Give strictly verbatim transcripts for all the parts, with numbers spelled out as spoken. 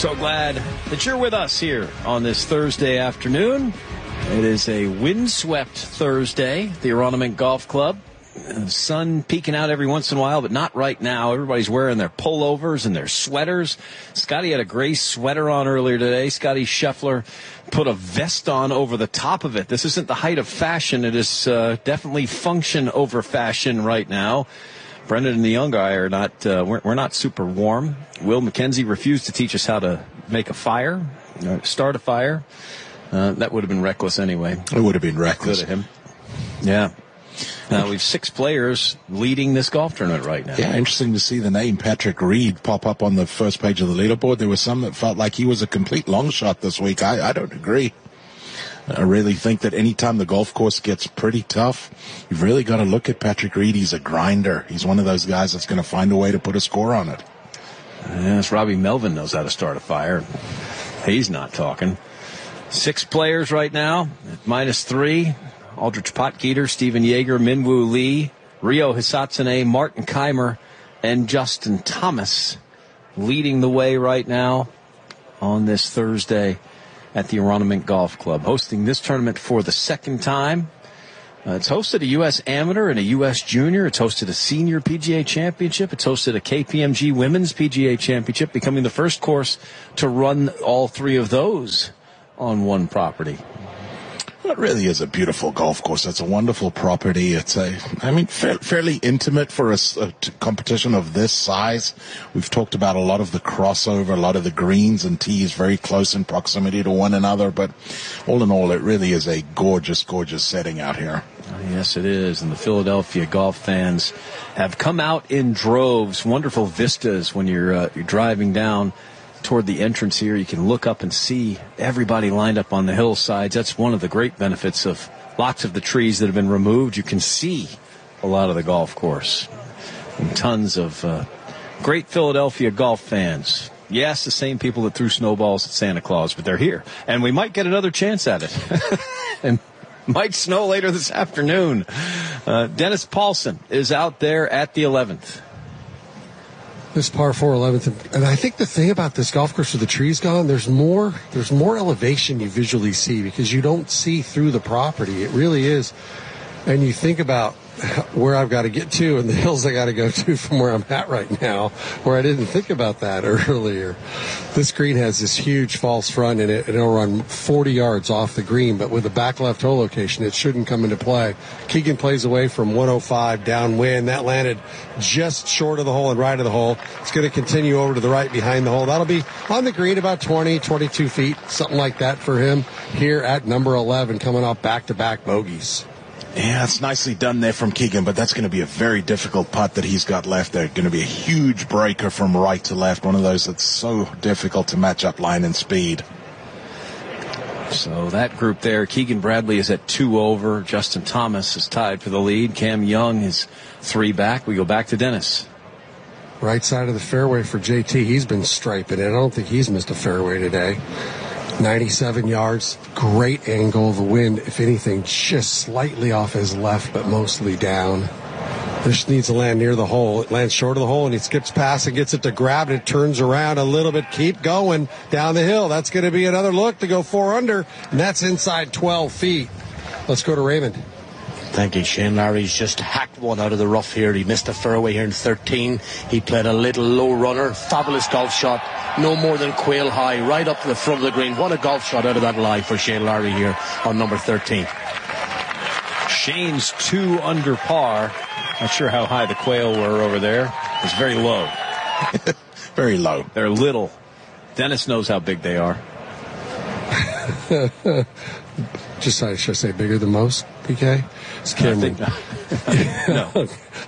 So glad that you're with us here on this Thursday afternoon. It is a windswept Thursday at the Aronimink Golf Club. The sun peeking out every once in a while, but not right now. Everybody's wearing their pullovers and their sweaters. Scotty had a gray sweater on earlier today. Scotty Scheffler put a vest on over the top of it. This isn't the height of fashion. It is uh, definitely function over fashion right now. Brendan and the young guy are not, uh, we're, we're not super warm. Will McKenzie refused to teach us how to make a fire, uh, start a fire. Uh, that would have been reckless anyway. It would have been reckless. Good of him. Yeah. Now, we've six players leading this golf tournament right now. Yeah, interesting to see the name Patrick Reed pop up on the first page of the leaderboard. There were some that felt like he was a complete long shot this week. I, I don't agree. I really think that any time the golf course gets pretty tough, you've really got to look at Patrick Reed. He's a grinder. He's one of those guys that's going to find a way to put a score on it. Yes, Robbie Melvin knows how to start a fire. He's not talking. Six players right now at minus three. Aldrich Potgieter, Stephen Yeager, Minwoo Lee, Ryo Hisatsune, Martin Keimer, and Justin Thomas leading the way right now on this Thursday at the Aronimink Golf Club. Hosting this tournament for the second time. Uh, it's hosted a U S Amateur and a U S Junior. It's hosted a Senior P G A Championship. It's hosted a K P M G Women's P G A Championship, becoming the first course to run all three of those on one property. It really is a beautiful golf course. It's a wonderful property. It's a, I mean, fa- fairly intimate for a, a t- competition of this size. We've talked about a lot of the crossover, a lot of the greens and tees very close in proximity to one another. But all in all, it really is a gorgeous, gorgeous setting out here. Yes, it is. And the Philadelphia golf fans have come out in droves. Wonderful vistas when you're uh, you're driving down toward the entrance here. You can look up and see everybody lined up on the hillsides. That's one of the great benefits of lots of the trees that have been removed. You can see a lot of the golf course. And tons of uh, great Philadelphia golf fans. Yes, the same people that threw snowballs at Santa Claus, but they're here. And we might get another chance at it. And might snow later this afternoon. Uh, Dennis Paulson is out there at the eleventh. This par four eleventh, and I think the thing about this golf course with the trees gone, there's more, there's more elevation you visually see because you don't see through the property. It really is, and you think about where I've got to get to and the hills I got to go to from where I'm at right now, where I didn't think about that earlier. This green has this huge false front in it, and it'll run forty yards off the green, but with a back left hole location, it shouldn't come into play. Keegan plays away from one oh five downwind. That landed just short of the hole and right of the hole. It's going to continue over to the right behind the hole. That'll be on the green about twenty, twenty-two feet, something like that for him here at number eleven, coming off back-to-back bogeys. Yeah, it's nicely done there from Keegan, but that's going to be a very difficult putt that he's got left there. Going to be a huge breaker from right to left, one of those that's so difficult to match up line and speed. So that group there, Keegan Bradley is at two over. Justin Thomas is tied for the lead. Cam Young is three back. We go back to Dennis. Right side of the fairway for J T. He's been striping it. I don't think he's missed a fairway today. ninety-seven yards, great angle of the wind, if anything, just slightly off his left, but mostly down. This needs to land near the hole. It lands short of the hole, and he skips past and gets it to grab it. It turns around a little bit, keep going down the hill. That's going to be another look to go four under, and that's inside twelve feet. Let's go to Raymond. Thank you, Shane Larry's just hacked one out of the rough here. He missed a fairway here in thirteen. He played a little low runner. Fabulous golf shot. No more than quail high, right up to the front of the green. What a golf shot out of that lie for Shane Larry here on number thirteen. Shane's two under par. Not sure how high the quail were over there. It's very low. Very low. They're little. Dennis knows how big they are. Just should I say bigger than most, P K? It's Cameron. No.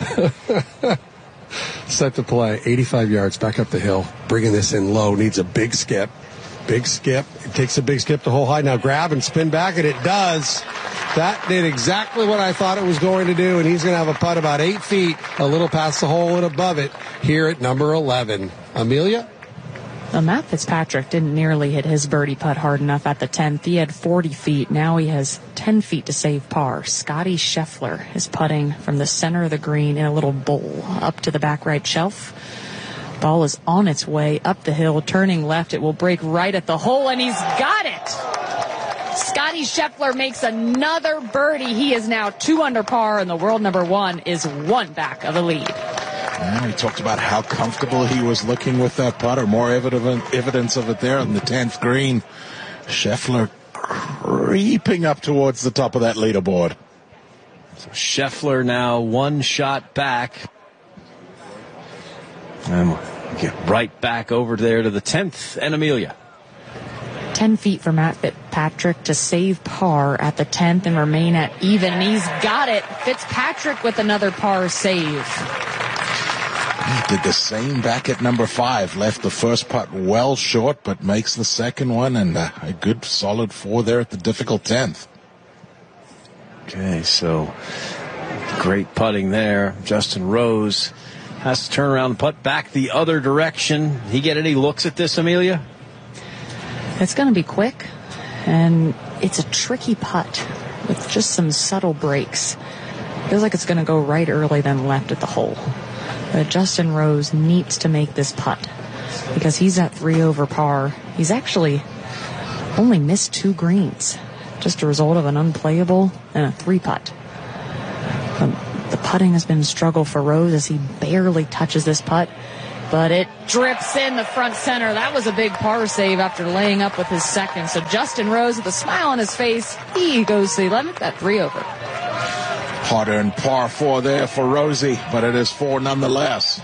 Set to play, eighty-five yards back up the hill. Bringing this in low, needs a big skip. Big skip. It takes a big skip to hole high. Now grab and spin back, and it does. That did exactly what I thought it was going to do, and he's going to have a putt about eight feet, a little past the hole and above it, here at number eleven. Amelia? Well, Matt Fitzpatrick didn't nearly hit his birdie putt hard enough at the tenth. He had forty feet. Now he has ten feet to save par. Scotty Scheffler is putting from the center of the green in a little bowl up to the back right shelf. Ball is on its way up the hill, turning left. It will break right at the hole, and he's got it. Scotty Scheffler makes another birdie. He is now two under par, and the world number one is one back of the lead. Yeah, we talked about how comfortable he was looking with that putter. More evident, evidence of it there on the tenth green. Scheffler creeping up towards the top of that leaderboard. So Scheffler now one shot back. And we'll get right back over there to the tenth and Amelia. Ten feet for Matt Fitzpatrick to save par at the tenth and remain at even. And he's got it. Fitzpatrick with another par save. He did the same back at number five. Left the first putt well short, but makes the second one, and uh, a good solid four there at the difficult tenth. Okay, so great putting there. Justin Rose has to turn around and putt back the other direction. He get any looks at this, Amelia? It's going to be quick, and it's a tricky putt with just some subtle breaks. Feels like it's going to go right early, then left at the hole. But Justin Rose needs to make this putt because he's at three over par. He's actually only missed two greens, just a result of an unplayable and a three putt. Um, the putting has been a struggle for Rose as he barely touches this putt, but it drips in the front center. That was a big par save after laying up with his second. So Justin Rose with a smile on his face, he goes to the eleventh at three over. Harder and par four there for Rosie, but it is four nonetheless.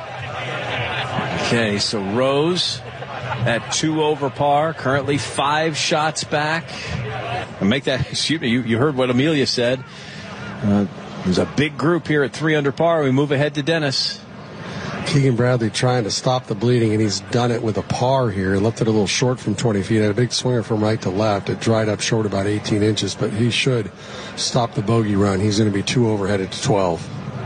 Okay, so Rose at two over par, currently five shots back. And make that, excuse me, you, you heard what Amelia said. Uh, there's a big group here at three under par. We move ahead to Dennis. Keegan Bradley trying to stop the bleeding, and he's done it with a par here. Left it a little short from twenty feet. Had a big swinger from right to left. It dried up short about eighteen inches, but he should stop the bogey run. He's going to be two over, headed to twelve.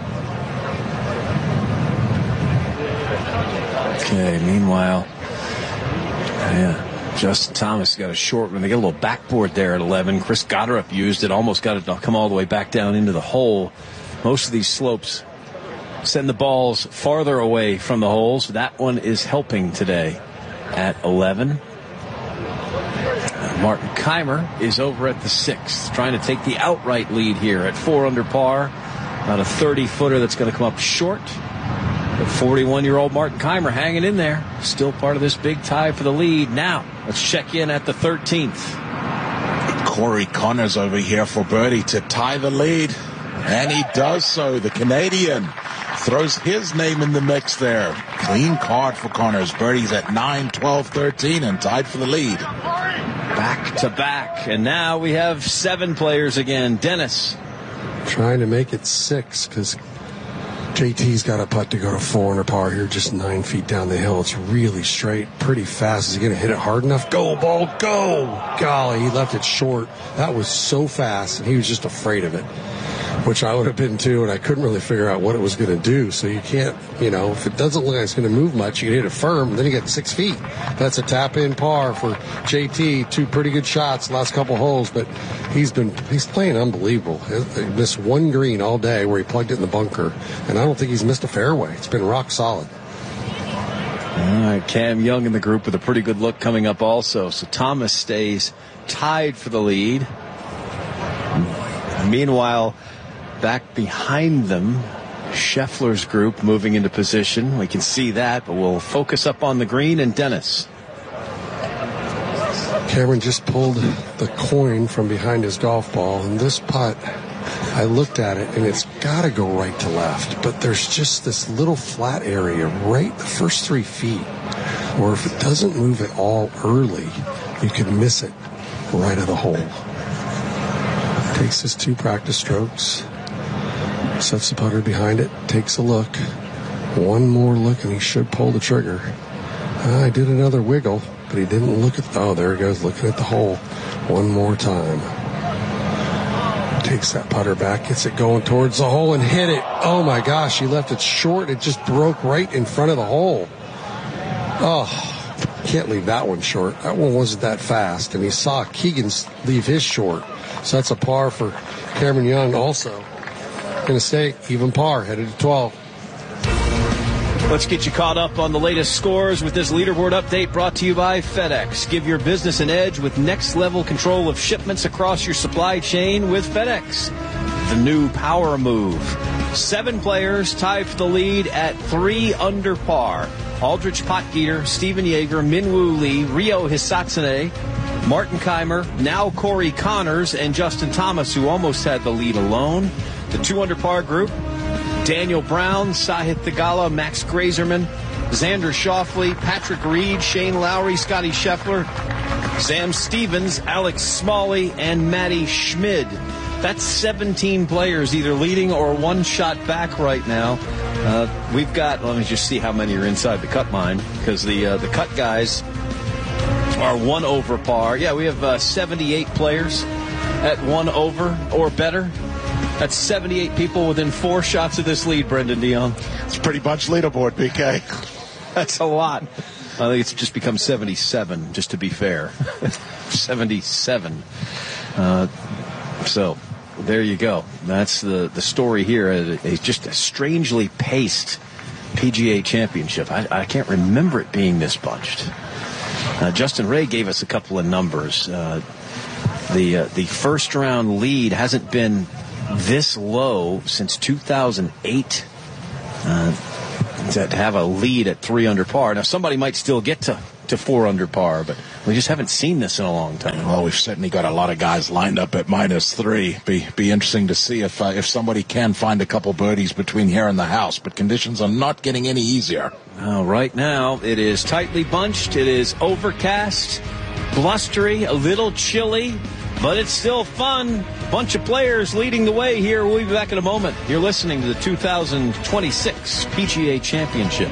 Okay, meanwhile, yeah, Justin Thomas got a short one. They got a little backboard there at eleven. Chris Gotterup used it, almost got it to come all the way back down into the hole. Most of these slopes send the balls farther away from the holes. That one is helping today at eleven. Martin Keimer is over at the sixth, trying to take the outright lead here at four under par. About a thirty-footer that's going to come up short. But forty-one-year-old Martin Keimer hanging in there. Still part of this big tie for the lead. Now, let's check in at the thirteenth. Corey Connors over here for birdie to tie the lead. And he does so. The Canadian throws his name in the mix there. Clean card for Connors. Birdie's at nine, twelve, thirteen and tied for the lead. Back to back. And now we have seven players again. Dennis. Trying to make it six because J T's got a putt to go to four under par here, just nine feet down the hill. It's really straight, pretty fast. Is he going to hit it hard enough? Go, ball, go! Golly, he left it short. That was so fast, and he was just afraid of it, which I would have been too, and I couldn't really figure out what it was going to do. So you can't, you know, if it doesn't look like it's going to move much, you can hit it firm, then you get six feet. That's a tap-in par for J T. Two pretty good shots last couple holes, but he's been he's playing unbelievable. He missed one green all day where he plugged it in the bunker, and I don't think he's missed a fairway. It's been rock solid. All right, Cam Young in the group with a pretty good look coming up also. So Thomas stays tied for the lead. Meanwhile, back behind them, Scheffler's group moving into position. We can see that, but we'll focus up on the green and Dennis. Cameron just pulled the coin from behind his golf ball, and this putt, I looked at it, and it's got to go right to left, but there's just this little flat area right the first three feet, where if it doesn't move at all early, you could miss it right of the hole. Takes his two practice strokes, sets the putter behind it, takes a look. One more look, and he should pull the trigger. Uh, I did another wiggle, but he didn't look at the, oh, there he goes, looking at the hole one more time. Takes that putter back, gets it going towards the hole, and hit it. Oh, my gosh, he left it short. It just broke right in front of the hole. Oh, can't leave that one short. That one wasn't that fast, and he saw Keegan's leave his short. So that's a par for Cameron Young also. Going to stay even par, headed to twelve. Let's get you caught up on the latest scores with this leaderboard update brought to you by FedEx. Give your business an edge with next-level control of shipments across your supply chain with FedEx. The new Power Move. Seven players tied for the lead at three under par. Aldrich Potgieter, Stephen Yeager, Minwoo Lee, Ryo Hisatsune, Martin Keimer, now Corey Connors, and Justin Thomas, who almost had the lead alone. The two under par group, Daniel Brown, Sahith Theegala, Max Grazerman, Xander Schauffele, Patrick Reed, Shane Lowry, Scotty Scheffler, Sam Stevens, Alex Smalley, and Matty Schmid. That's seventeen players either leading or one shot back right now. Uh, we've got, let me just see how many are inside the cut line, because the uh, the cut guys are one over par. Yeah, we have uh, seventy-eight players at one over or better. That's seventy-eight people within four shots of this lead, Brendan Dion. It's a pretty bunch leaderboard, B K. That's a lot. I think it's just become seventy-seven, just to be fair. seventy-seven. Uh, so, there you go. That's the, the story here. It's just a strangely paced P G A Championship. I, I can't remember it being this bunched. Uh, Justin Ray gave us a couple of numbers. Uh, the uh, the first round lead hasn't been this low since two thousand eight. Uh, to have a lead at three under par. Now, somebody might still get to, to four under par, but we just haven't seen this in a long time. Well, we've certainly got a lot of guys lined up at minus three. Be be interesting to see if uh, if somebody can find a couple birdies between here and the house. But conditions are not getting any easier. Uh, right now, it is tightly bunched. It is overcast, blustery, a little chilly, but it's still fun. Bunch of players leading the way here. We'll be back in a moment. You're listening to the two thousand twenty-six P G A Championship.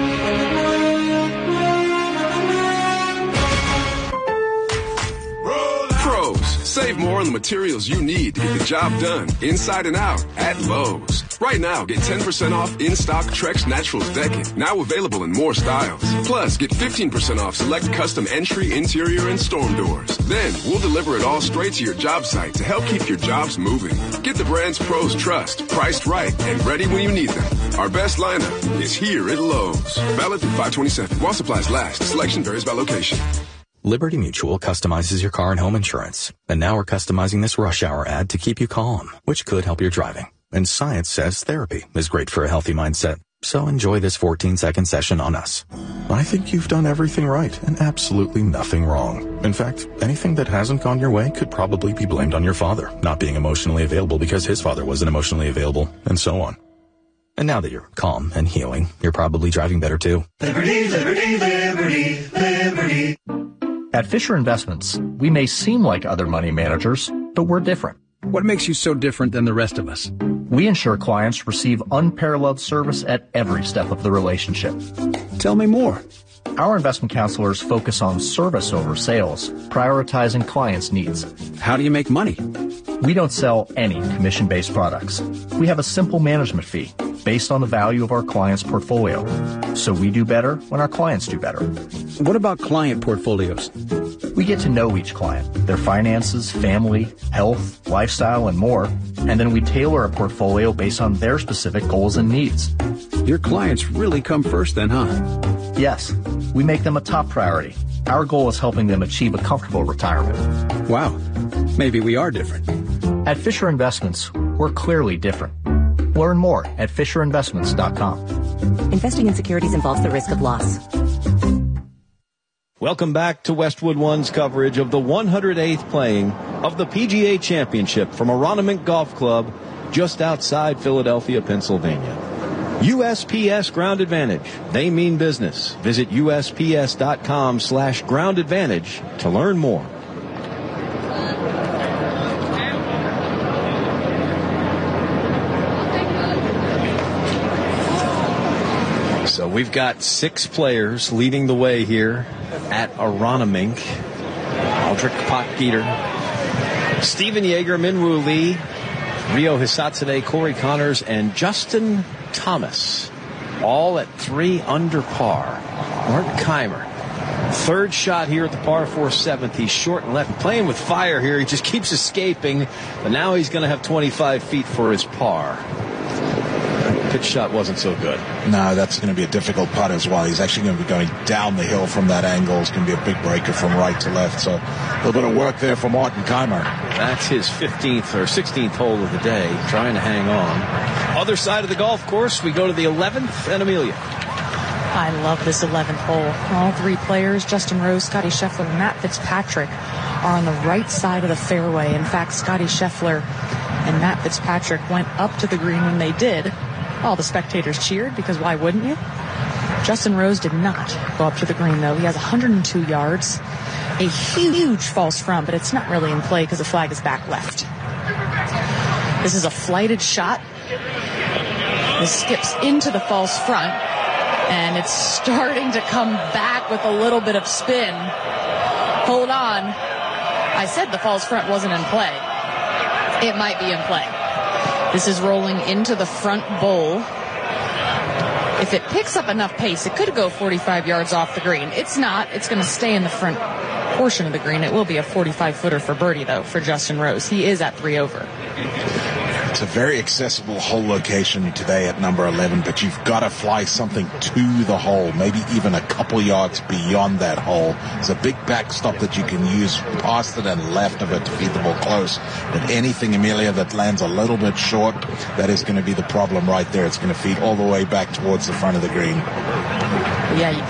Save more on the materials you need to get the job done inside and out at Lowe's. Right now, get ten percent off in-stock Trex Naturals decking, now available in more styles. Plus, get fifteen percent off select custom entry, interior, and storm doors. Then, we'll deliver it all straight to your job site to help keep your jobs moving. Get the brands pros trust, priced right, and ready when you need them. Our best lineup is here at Lowe's. Valid through five twenty-seven. While supplies last, selection varies by location. Liberty Mutual customizes your car and home insurance. And now we're customizing this rush hour ad to keep you calm, which could help your driving. And science says therapy is great for a healthy mindset. So enjoy this fourteen-second session on us. I think you've done everything right and absolutely nothing wrong. In fact, anything that hasn't gone your way could probably be blamed on your father, not being emotionally available because his father wasn't emotionally available, and so on. And now that you're calm and healing, you're probably driving better too. Liberty, liberty, liberty, liberty. At Fisher Investments, we may seem like other money managers, but we're different. What makes you so different than the rest of us? We ensure clients receive unparalleled service at every step of the relationship. Tell me more. Our investment counselors focus on service over sales, prioritizing clients' needs. How do you make money? We don't sell any commission-based products. We have a simple management fee based on the value of our client's portfolio. So we do better when our clients do better. What about client portfolios? We get to know each client, their finances, family, health, lifestyle, and more, and then we tailor a portfolio based on their specific goals and needs. Your clients really come first then, huh? Yes, we make them a top priority. Our goal is helping them achieve a comfortable retirement. Wow, maybe we are different. At Fisher Investments, we're clearly different. Learn more at fisher investments dot com. Investing in securities involves the risk of loss. Welcome back to Westwood One's coverage of the one hundred eighth playing of the P G A Championship from Aronimink Golf Club just outside Philadelphia, Pennsylvania. U S P S Ground Advantage. They mean business. Visit U S P S dot com slash ground advantage to learn more. So we've got six players leading the way here at Aronimink. Aldrich Potgieter, Stephen Yeager, Minwoo Lee, Ryo Hisatsune, Corey Connors, and Justin Thomas, all at three under par. Martin Keimer, third shot here at the par four seventh. He's short and left, playing with fire here. He just keeps escaping, but now he's going to have twenty-five feet for his par. pitch shot wasn't so good. No, that's going to be a difficult putt as well. He's actually going to be going down the hill from that angle. It's going to be a big breaker from right to left. So a little bit of work there for Martin Kaymer. That's his fifteenth or sixteenth hole of the day, trying to hang on. Other side of the golf course, we go to the eleventh, and Amelia. I love this eleventh hole. All three players, Justin Rose, Scotty Scheffler, and Matt Fitzpatrick, are on the right side of the fairway. In fact, Scotty Scheffler and Matt Fitzpatrick went up to the green when they did. All the spectators cheered, because why wouldn't you? Justin Rose did not go up to the green, though. He has one hundred two yards, a huge false front, but it's not really in play because the flag is back left. This is a flighted shot. This skips into the false front, and it's starting to come back with a little bit of spin. Hold on. I said the false front wasn't in play. It might be in play. This is rolling into the front bowl. If it picks up enough pace, it could go forty-five yards off the green. It's not. It's going to stay in the front portion of the green. It will be a forty-five footer for birdie, though, for Justin Rose. He is at three over. It's a very accessible hole location today at number eleven, but you've got to fly something to the hole, maybe even a couple yards beyond that hole. It's a big backstop that you can use past it and left of it to feed the ball close. But anything, Amelia, that lands a little bit short, that is going to be the problem right there. It's going to feed all the way back towards the front of the green. Yeah, you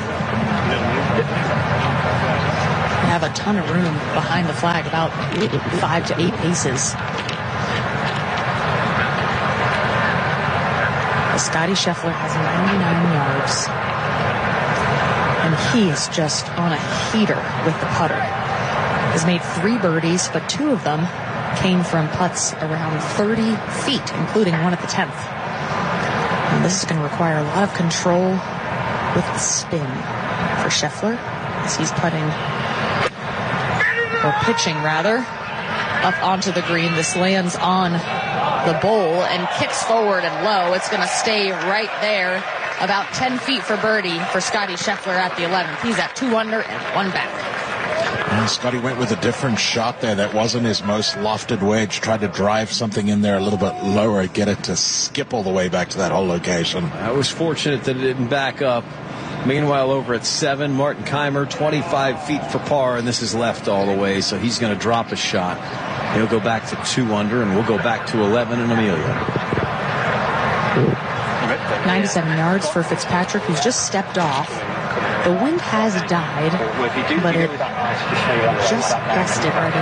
have a ton of room behind the flag, about five to eight paces. Scotty Scheffler has ninety-nine yards, and he is just on a heater with the putter. Has made three birdies, but two of them came from putts around thirty feet, including one at the tenth. And this is going to require a lot of control with the spin for Scheffler as he's putting, or pitching rather, up onto the green. This lands on the bowl and kicks forward and low. It's going to stay right there, about ten feet for birdie for Scotty Scheffler at the eleventh. He's at two under and one back. And Scotty went with a different shot there. That wasn't his most lofted wedge. Tried to drive something in there a little bit lower, get it to skip all the way back to that whole location. I was fortunate that it didn't back up. Meanwhile, over at seven, Martin Kaymer, twenty-five feet for par, and this is left all the way, so he's going to drop a shot. He'll go back to two under, and we'll go back to eleven and Amelia. ninety-seven yards for Fitzpatrick, who's just stepped off. The wind has died, but it just gusted right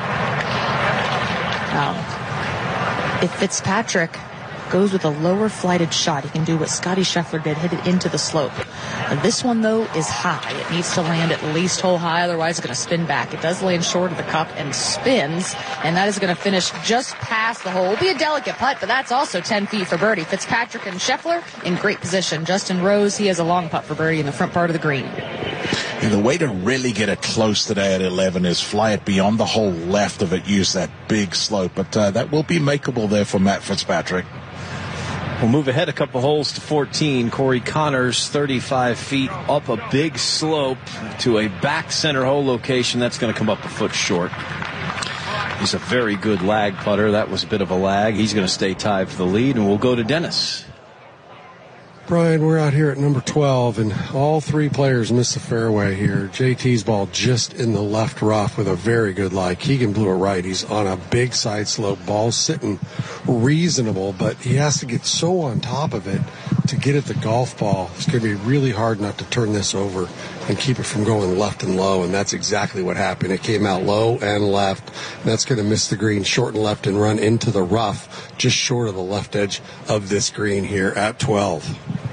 in. Um, if Fitzpatrick goes with a lower flighted shot, he can do what Scotty Scheffler did, hit it into the slope. Now, this one, though, is high. It needs to land at least hole high, otherwise it's going to spin back. It does land short of the cup and spins, and that is going to finish just past the hole. It'll be a delicate putt, but that's also ten feet for birdie. Fitzpatrick and Scheffler in great position. Justin Rose, he has a long putt for birdie in the front part of the green. And the way to really get it close today at eleven is fly it beyond the hole left of it, use that big slope. But uh, that will be makeable there for Matt Fitzpatrick. We'll move ahead a couple holes to fourteen. Corey Connors, thirty-five feet up a big slope to a back center hole location. That's going to come up a foot short. He's a very good lag putter. That was a bit of a lag. He's going to stay tied for the lead, and we'll go to Dennis. Brian, we're out here at number twelve, and all three players missed the fairway here. J T's ball just in the left rough with a very good lie. Keegan blew it right. He's on a big side slope. Ball sitting reasonable, but he has to get so on top of it to get at the golf ball. It's going to be really hard not to turn this over and keep it from going left and low, and that's exactly what happened. It came out low and left, and that's going to miss the green short and left and run into the rough just short of the left edge of this green here at twelve.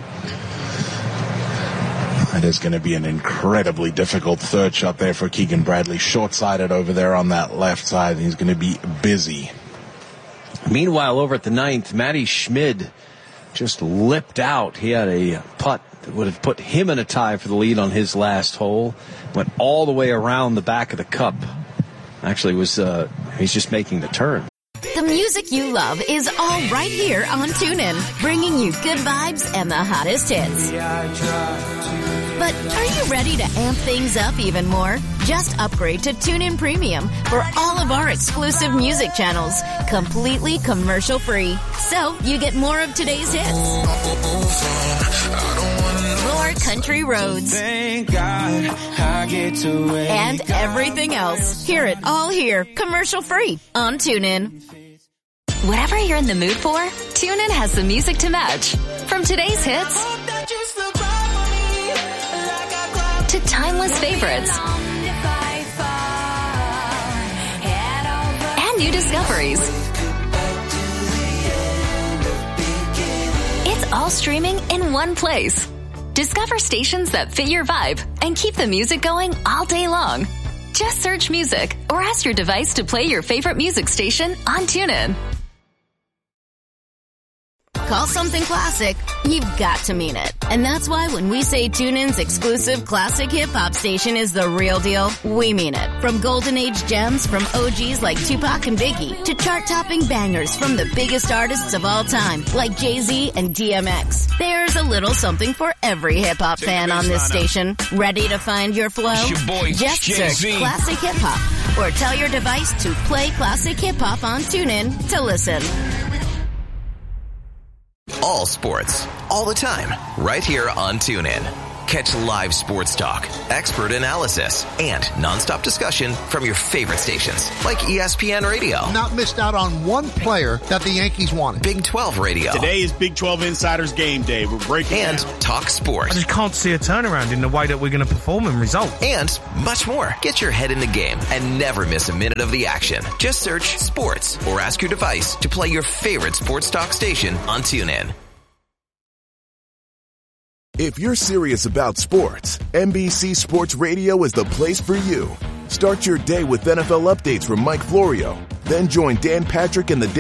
It is going to be an incredibly difficult third shot there for Keegan Bradley. Short-sided over there on that left side. He's going to be busy. Meanwhile, over at the ninth, Matty Schmid just lipped out. He had a putt that would have put him in a tie for the lead on his last hole. Went all the way around the back of the cup. Actually, was uh, he's just making the turn. The music you love is all right here on TuneIn, bringing you good vibes and the hottest hits. But are you ready to amp things up even more? Just upgrade to TuneIn Premium for all of our exclusive music channels, completely commercial free. So you get more of today's hits, more country roads, Thank God I get to wake and everything else. Hear it all here, commercial free on TuneIn. Whatever you're in the mood for, TuneIn has the music to match. From today's hits to timeless favorites and new discoveries. It's all streaming in one place. Discover stations that fit your vibe and keep the music going all day long. Just search music or ask your device to play your favorite music station on TuneIn. Call something classic, you've got to mean it. And that's why when we say TuneIn's exclusive classic hip-hop station is the real deal, we mean it. From golden age gems from O Gs like Tupac and Biggie to chart-topping bangers from the biggest artists of all time like Jay-Z and D M X. There's a little something for every hip-hop fan on this station. Ready to find your flow? It's your boy, Just Jay-Z. search Classic Hip-Hop or tell your device to play Classic Hip-Hop on TuneIn to listen. All sports, all the time, right here on TuneIn. Catch live sports talk, expert analysis, and nonstop discussion from your favorite stations like E S P N Radio. Not missed out on one player that the Yankees wanted. Big twelve Radio. Today is Big twelve Insiders Game Day. We're breaking and down. Talk Sports. I just can't see a turnaround in the way that we're going to perform and result. And much more. Get your head in the game and never miss a minute of the action. Just search sports or ask your device to play your favorite sports talk station on TuneIn. If you're serious about sports, N B C Sports Radio is the place for you. Start your day with N F L updates from Mike Florio. Then join Dan Patrick and the